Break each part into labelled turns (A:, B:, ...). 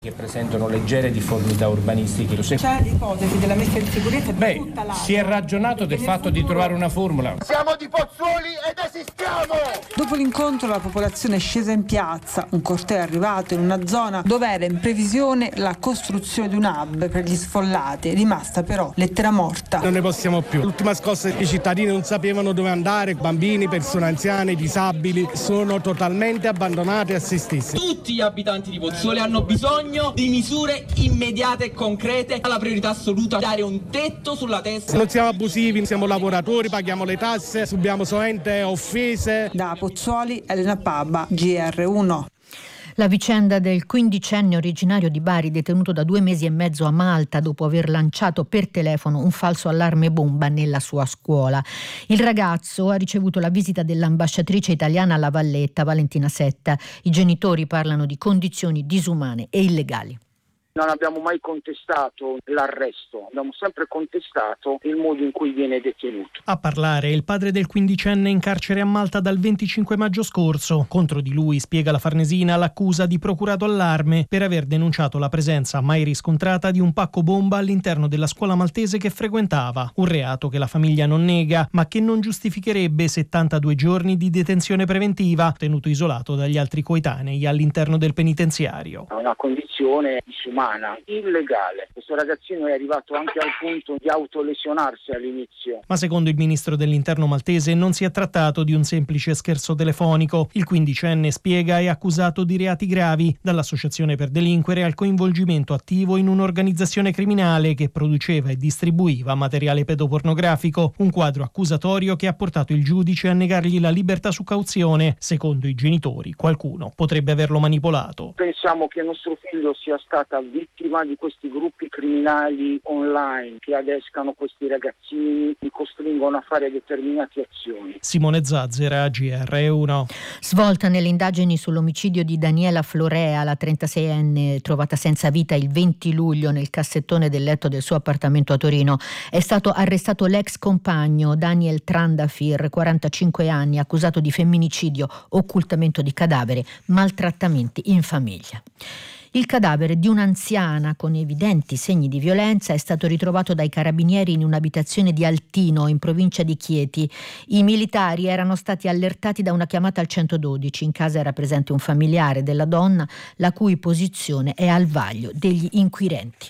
A: che presentano leggere difformità urbanistiche.
B: C'è l'ipotesi della messa in sicurezza di tutta l'area.
A: Si è ragionato del fatto di trovare una formula.
C: Siamo di Pozzuoli ed esistiamo!
B: Dopo l'incontro la popolazione è scesa in piazza, un corteo è arrivato in una zona dove era in previsione la costruzione di un hub per gli sfollati, è rimasta però lettera morta.
D: Non ne possiamo più. L'ultima scossa, i cittadini non sapevano dove andare, bambini, persone anziane, disabili, sono totalmente abbandonati a se stessi.
E: Tutti gli abitanti di Pozzuoli hanno bisogno di misure immediate e concrete. La priorità assoluta è dare un tetto sulla testa.
D: Non siamo abusivi, siamo lavoratori, paghiamo le tasse, subiamo sovente offese.
B: Da Pozzuoli, Elena Pabba, GR1.
F: La vicenda del quindicenne originario di Bari detenuto da 2 mesi e mezzo a Malta dopo aver lanciato per telefono un falso allarme bomba nella sua scuola. Il ragazzo ha ricevuto la visita dell'ambasciatrice italiana a La Valletta, Valentina Setta. I genitori parlano di condizioni disumane e illegali.
G: Non abbiamo mai contestato l'arresto, abbiamo sempre contestato il modo in cui viene detenuto.
H: A parlare il padre del quindicenne in carcere a Malta dal 25 maggio scorso. Contro di lui, spiega la Farnesina, l'accusa di procurato allarme per aver denunciato la presenza mai riscontrata di un pacco bomba all'interno della scuola maltese che frequentava. Un reato che la famiglia non nega, ma che non giustificherebbe 72 giorni di detenzione preventiva, tenuto isolato dagli altri coetanei all'interno del penitenziario.
G: È una condizione disumana, illegale. Questo ragazzino è arrivato anche al punto di autolesionarsi all'inizio.
H: Ma secondo il ministro dell'interno maltese non si è trattato di un semplice scherzo telefonico. Il quindicenne, spiega, è accusato di reati gravi, dall'associazione per delinquere al coinvolgimento attivo in un'organizzazione criminale che produceva e distribuiva materiale pedopornografico, un quadro accusatorio che ha portato il giudice a negargli la libertà su cauzione. Secondo i genitori, qualcuno potrebbe averlo manipolato.
G: Pensiamo che nostro figlio sia stata vittima di questi gruppi criminali online che adescano questi ragazzini, li costringono a fare determinate azioni.
H: Simone Zazzera, GR1.
F: Svolta nelle indagini sull'omicidio di Daniela Florea, la 36enne trovata senza vita il 20 luglio nel cassettone del letto del suo appartamento a Torino, è stato arrestato l'ex compagno Daniel Trandafir, 45 anni, accusato di femminicidio, occultamento di cadavere, maltrattamenti in famiglia. Il cadavere di un'anziana con evidenti segni di violenza è stato ritrovato dai carabinieri in un'abitazione di Altino, in provincia di Chieti. I militari erano stati allertati da una chiamata al 112. In casa era presente un familiare della donna, la cui posizione è al vaglio degli inquirenti.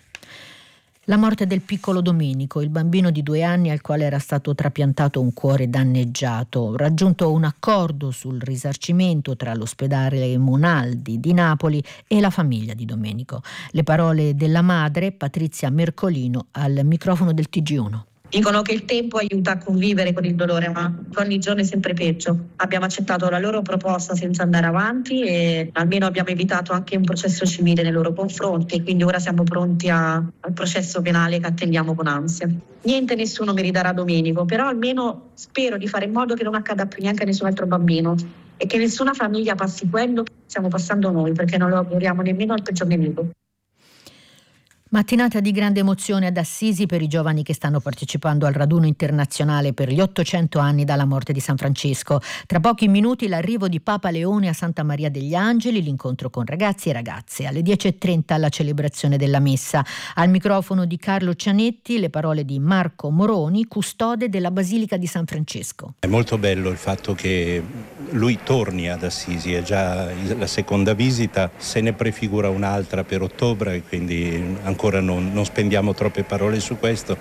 F: La morte del piccolo Domenico, il bambino di 2 anni al quale era stato trapiantato un cuore danneggiato. Raggiunto un accordo sul risarcimento tra l'ospedale Monaldi di Napoli e la famiglia di Domenico. Le parole della madre, Patrizia Mercolino, al microfono del TG1.
I: Dicono che il tempo aiuta a convivere con il dolore, ma ogni giorno è sempre peggio. Abbiamo accettato la loro proposta senza andare avanti e almeno abbiamo evitato anche un processo civile nei loro confronti, quindi ora siamo pronti al processo penale che attendiamo con ansia. Niente, nessuno mi ridarà Domenico, però almeno spero di fare in modo che non accada più neanche a nessun altro bambino e che nessuna famiglia passi quello che stiamo passando noi, perché non lo auguriamo nemmeno al peggior nemico.
F: Mattinata di grande emozione ad Assisi per i giovani che stanno partecipando al raduno internazionale per gli 800 anni dalla morte di San Francesco. Tra pochi minuti l'arrivo di Papa Leone a Santa Maria degli Angeli, l'incontro con ragazzi e ragazze. Alle 10.30 la celebrazione della messa. Al microfono di Carlo Cianetti le parole di Marco Moroni, custode della Basilica di San Francesco.
J: È molto bello il fatto che lui torni ad Assisi, è già la seconda visita, se ne prefigura un'altra per ottobre, quindi ancora non spendiamo troppe parole su questo.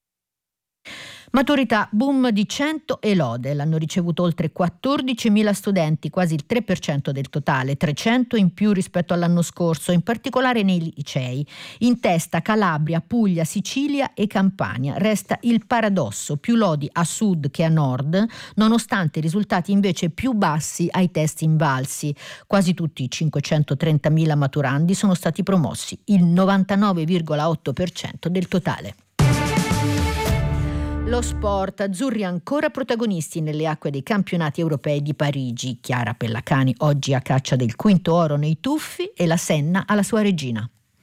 F: Maturità, boom di 100 e lode. L'hanno ricevuto oltre 14.000 studenti, quasi il 3% del totale, 300 in più rispetto all'anno scorso, in particolare nei licei. In testa Calabria, Puglia, Sicilia e Campania. Resta il paradosso, più lodi a sud che a nord, nonostante risultati invece più bassi ai test invalsi. Quasi tutti i 530.000 maturandi sono stati promossi, il 99,8% del totale. Lo sport, azzurri ancora protagonisti nelle acque dei campionati europei di Parigi. Chiara Pellacani oggi a caccia del quinto oro nei tuffi e la Senna alla sua regina.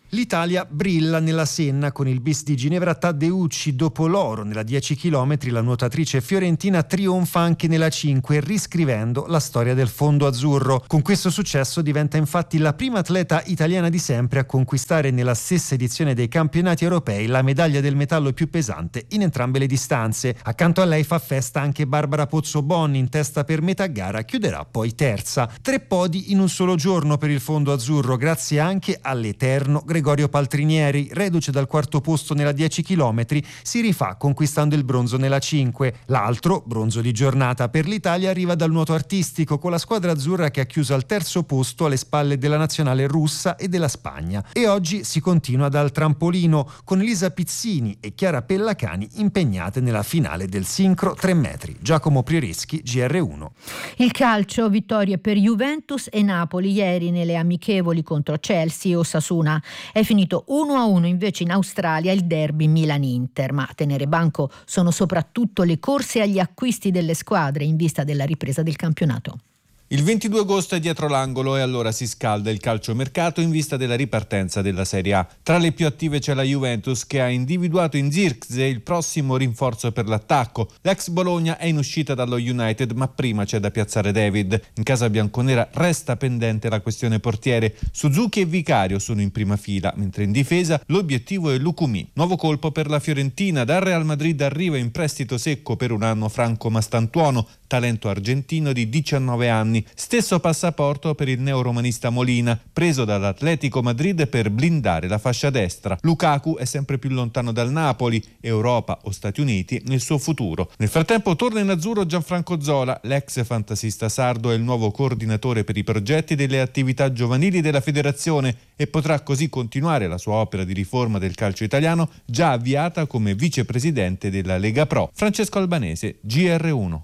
K: L'Italia brilla nella Senna con il bis di Ginevra Taddeucci. Dopo l'oro nella 10 km, la nuotatrice fiorentina trionfa anche nella 5, riscrivendo la storia del fondo azzurro. Con questo successo diventa infatti la prima atleta italiana di sempre a conquistare nella stessa edizione dei campionati europei la medaglia del metallo più pesante in entrambe le distanze. Accanto a lei fa festa anche Barbara Pozzobonni, in testa per metà gara, chiuderà poi terza. 3 podi in un solo giorno per il fondo azzurro, grazie anche all'eterno Gregorio Paltrinieri, reduce dal quarto posto nella 10 km, si rifà conquistando il bronzo nella 5. L'altro bronzo di giornata per l'Italia arriva dal nuoto artistico, con la squadra azzurra che ha chiuso al terzo posto alle spalle della nazionale russa e della Spagna. E oggi si continua dal trampolino, con Elisa Pizzini e Chiara Pellacani impegnate nella finale del sincro 3 metri. Giacomo Prioreschi, GR1.
F: Il calcio, vittorie per Juventus e Napoli ieri nelle amichevoli contro Chelsea e Osasuna. È finito 1-1 invece in Australia il derby Milan-Inter, ma a tenere banco sono soprattutto le corse agli acquisti delle squadre in vista della ripresa del campionato.
L: Il 22 agosto è dietro l'angolo e allora si scalda il calciomercato in vista della ripartenza della Serie A. Tra le più attive c'è la Juventus, che ha individuato in Zirkzee il prossimo rinforzo per l'attacco. L'ex Bologna è in uscita dallo United, ma prima c'è da piazzare David. In casa bianconera resta pendente la questione portiere. Suzuki e Vicario sono in prima fila, mentre in difesa l'obiettivo è Lucumí. Nuovo colpo per la Fiorentina. Dal Real Madrid arriva in prestito secco per un anno Franco Mastantuono, talento argentino di 19 anni. Stesso passaporto per il neoromanista Molina, preso dall'Atletico Madrid per blindare la fascia destra. Lukaku è sempre più lontano dal Napoli, Europa o Stati Uniti nel suo futuro. Nel frattempo torna in azzurro Gianfranco Zola, l'ex fantasista sardo è il nuovo coordinatore per i progetti delle attività giovanili della federazione e potrà così continuare la sua opera di riforma del calcio italiano, già avviata come vicepresidente della Lega Pro. Francesco Albanese, GR1.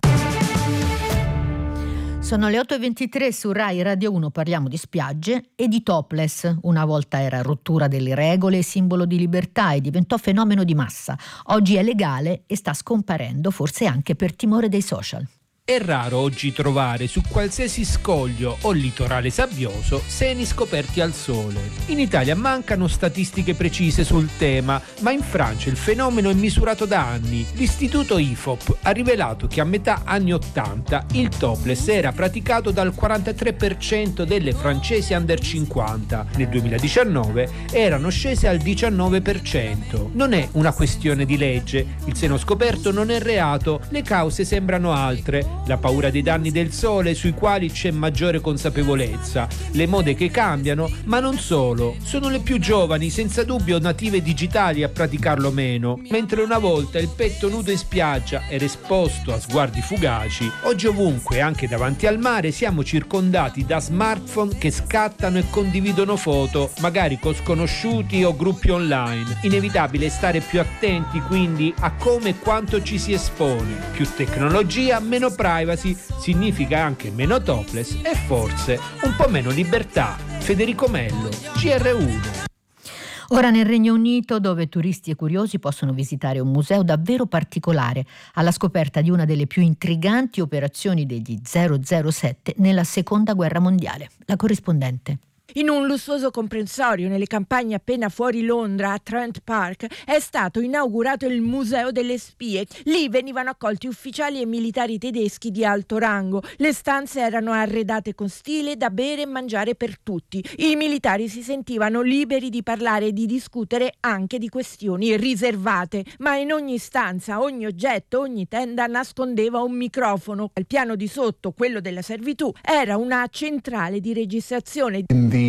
F: Sono le 8.23 su Rai Radio 1, parliamo di spiagge e di topless. Una volta era rottura delle regole e simbolo di libertà e diventò fenomeno di massa. Oggi è legale e sta scomparendo, forse anche per timore dei social.
A: È raro oggi trovare su qualsiasi scoglio o litorale sabbioso seni scoperti al sole. In Italia mancano statistiche precise sul tema, ma in Francia il fenomeno è misurato da anni. L'istituto IFOP ha rivelato che a metà anni 80 il topless era praticato dal 43% delle francesi under 50. Nel 2019 erano scese al 19%. Non è una questione di legge, il seno scoperto non è reato, le cause sembrano altre. La paura dei danni del sole, sui quali c'è maggiore consapevolezza, le mode che cambiano, ma non solo. Sono le più giovani, senza dubbio native digitali, a praticarlo meno. Mentre una volta il petto nudo in spiaggia era esposto a sguardi fugaci, oggi ovunque, anche davanti al mare, siamo circondati da smartphone che scattano e condividono foto, magari con sconosciuti o gruppi online. Inevitabile stare più attenti quindi a come e quanto ci si espone. Più tecnologia, meno privacy, significa anche meno topless e forse un po' meno libertà. Federico Mello, GR1.
F: Ora nel Regno Unito, dove turisti e curiosi possono visitare un museo davvero particolare, alla scoperta di una delle più intriganti operazioni degli 007 nella Seconda Guerra Mondiale. La corrispondente.
M: In un lussuoso comprensorio nelle campagne appena fuori Londra, a Trent Park, è stato inaugurato il Museo delle Spie. Lì venivano accolti ufficiali e militari tedeschi di alto rango. Le stanze erano arredate con stile, da bere e mangiare per tutti. I militari si sentivano liberi di parlare e di discutere anche di questioni riservate, ma in ogni stanza, ogni oggetto, ogni tenda nascondeva un microfono. Al piano di sotto, quello della servitù, era una centrale di registrazione.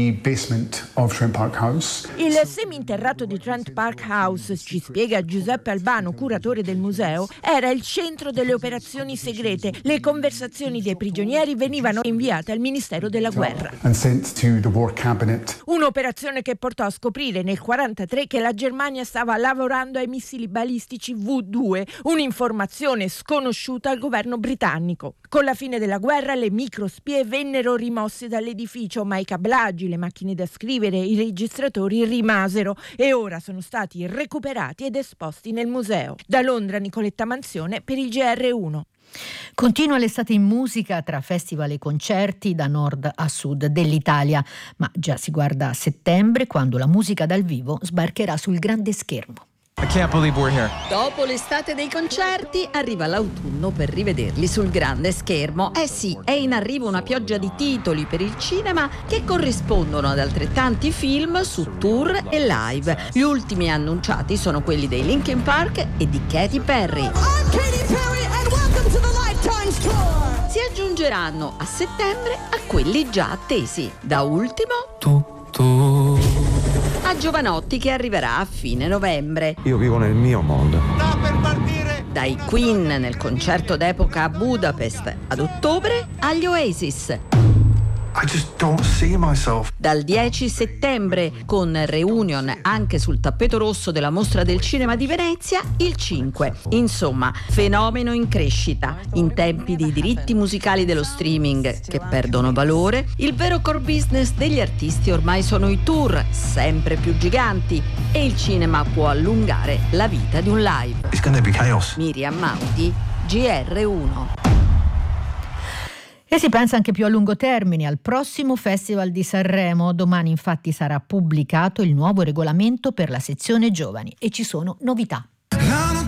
M: Il seminterrato di Trent Park House, ci spiega Giuseppe Albano, curatore del museo, era il centro delle operazioni segrete. Le conversazioni dei prigionieri venivano inviate al Ministero della Guerra. Un'operazione che portò a scoprire nel 1943 che la Germania stava lavorando ai missili balistici V2, un'informazione sconosciuta al governo britannico. Con la fine della guerra le microspie vennero rimossi dall'edificio, ma i cablaggi, le macchine da scrivere, i registratori rimasero e ora sono stati recuperati ed esposti nel museo. Da Londra, Nicoletta Manzione per il GR1.
F: Continua l'estate in musica tra festival e concerti da nord a sud dell'Italia, ma già si guarda a settembre quando la musica dal vivo sbarcherà sul grande schermo.
N: I can't believe we're here.
O: Dopo l'estate dei concerti arriva l'autunno per rivederli sul grande schermo. Eh sì, è in arrivo una pioggia di titoli per il cinema che corrispondono ad altrettanti film su tour e live. Gli ultimi annunciati sono quelli dei Linkin Park e di Katy Perry. I'm Katy Perry and welcome to the Lifetimes Tour. Si aggiungeranno a settembre a quelli già attesi. Da ultimo a Giovanotti, che arriverà a fine novembre.
P: Io vivo nel mio mondo.
C: Sta per partire!
O: Dai Queen nel concerto d'epoca a Budapest ad ottobre agli Oasis.
P: I just don't see myself.
O: Dal 10 settembre con reunion anche sul tappeto rosso della Mostra del Cinema di Venezia il 5. Insomma, fenomeno in crescita. In tempi di diritti musicali dello streaming che perdono valore, il vero core business degli artisti ormai sono i tour, sempre più giganti, e il cinema può allungare la vita di un live.
P: It's gonna be chaos.
O: Miriam Maudi, GR1.
F: E si pensa anche più a lungo termine, al prossimo Festival di Sanremo. Domani infatti sarà pubblicato il nuovo regolamento per la sezione giovani e ci sono novità.